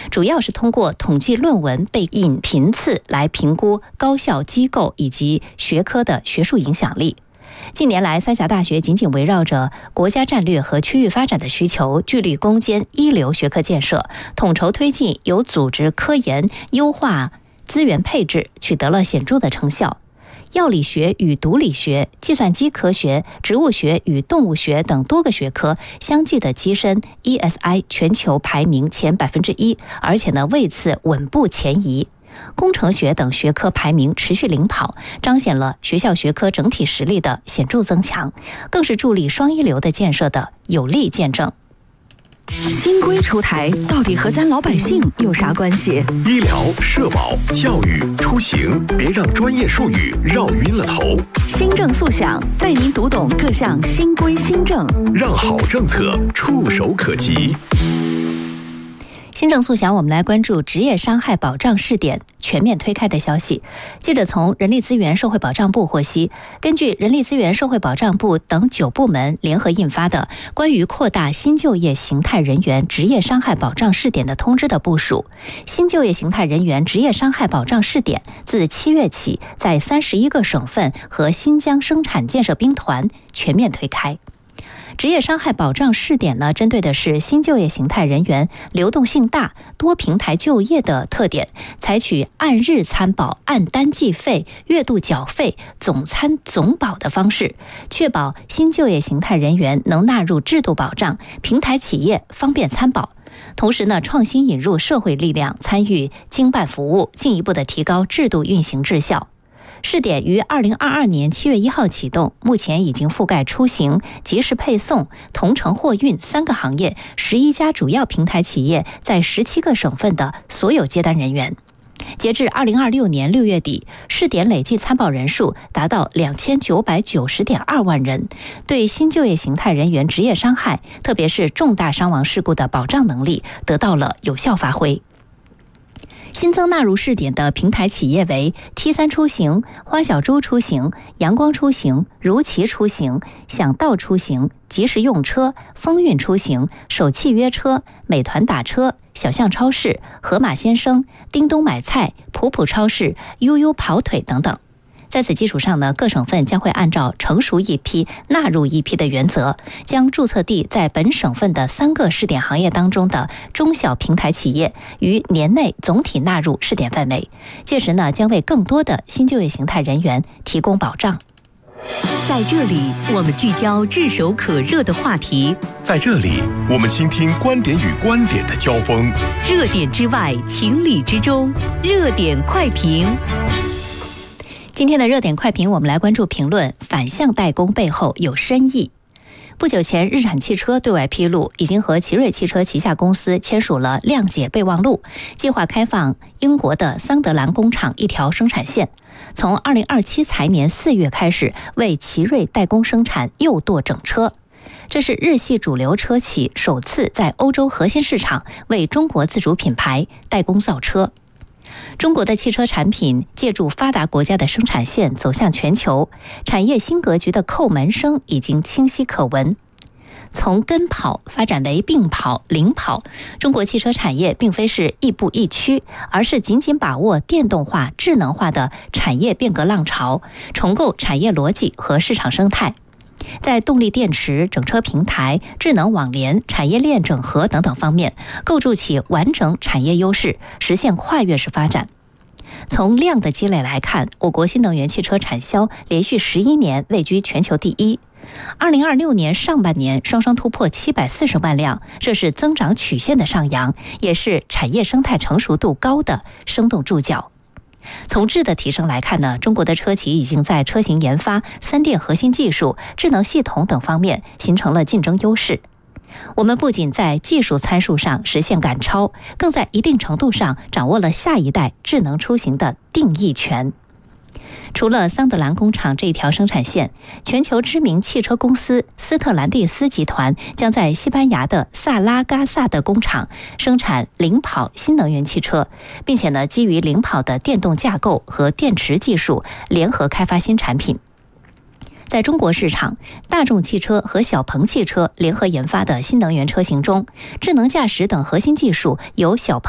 主要是通过统计论文被引频次来评估高校机构以及学科的学术影响力。近年来，三峡大学紧紧围绕着国家战略和区域发展的需求，聚力攻坚一流学科建设，统筹推进有组织科研，优化资源配置，取得了显著的成效。药理学与毒理学、计算机科学、植物学与动物学等多个学科相继的跻身 ESI 全球排名前1%，而且为此稳步前移。工程学等学科排名持续领跑，彰显了学校学科整体实力的显著增强，更是助力双一流的建设的有力见证。 新规出台，到底和咱老百姓有啥关系？ 医疗、社保、教育、出行，别让专业术语绕晕了头。 新政速享，带您读懂各项新规新政， 让好政策触手可及。 新政速享，我们来关注职业伤害保障试点全面推开的消息。记者从人力资源社会保障部获悉，根据人力资源社会保障部等9部门联合印发的关于扩大新就业形态人员职业伤害保障试点的通知的部署，新就业形态人员职业伤害保障试点自7月起在31个省份和新疆生产建设兵团全面推开。职业伤害保障试点针对的是新就业形态人员流动性大、多平台就业的特点，采取按日参保、按单计费、月度缴费、总参总保的方式，确保新就业形态人员能纳入制度保障，平台企业方便参保。同时创新引入社会力量参与经办服务，进一步的提高制度运行质效。试点于2022年7月1号启动，目前已经覆盖出行、即时配送、同城货运3个行业，11家主要平台企业在17个省份的所有接单人员。截至2026年6月底，试点累计参保人数达到2990.2万人，对新就业形态人员职业伤害，特别是重大伤亡事故的保障能力得到了有效发挥。新增纳入试点的平台企业为 T3 出行、花小猪出行、阳光出行、如期出行、想到出行、即时用车、风韵出行、手气约车、美团打车、小象超市、盒马先生、叮咚买菜、普普超市、悠悠跑腿等等。在此基础上各省份将会按照成熟一批纳入一批的原则，将注册地在本省份的3个试点行业当中的中小平台企业于年内总体纳入试点范围，届时将为更多的新就业形态人员提供保障。 在这里，我们聚焦炙手可热的话题； 在这里，我们倾听观点与观点的交锋。 热点之外，情理之中，热点快评。 今天的热点快评，我们来关注评论反向代工背后有深意。不久前，日产汽车对外披露，已经和奇瑞汽车旗下公司签署了谅解备忘录，计划开放英国的桑德兰工厂一条生产线，从2027财年4月开始为奇瑞代工生产右舵整车。这是日系主流车企首次在欧洲核心市场为中国自主品牌代工造车。中国的汽车产品借助发达国家的生产线走向全球，产业新格局的叩门声已经清晰可闻。从跟跑发展为并跑、领跑，中国汽车产业并非是亦步亦趋，而是紧紧把握电动化、智能化的产业变革浪潮，重构产业逻辑和市场生态。在动力电池、整车平台、智能网联、产业链整合等等方面，构筑起完整产业优势，实现跨越式发展。从量的积累来看，我国新能源汽车产销连续11年位居全球第一。2026年上半年双双突破740万辆，这是增长曲线的上扬，也是产业生态成熟度高的生动注脚。从质的提升来看中国的车企已经在车型研发、3电核心技术、智能系统等方面形成了竞争优势。我们不仅在技术参数上实现赶超，更在一定程度上掌握了下一代智能出行的定义权。除了桑德兰工厂这一条生产线，全球知名汽车公司斯特兰蒂斯集团将在西班牙的萨拉嘎萨的工厂生产领跑新能源汽车，并且基于领跑的电动架构和电池技术联合开发新产品。在中国市场，大众汽车和小鹏汽车联合研发的新能源车型中，智能驾驶等核心技术由小鹏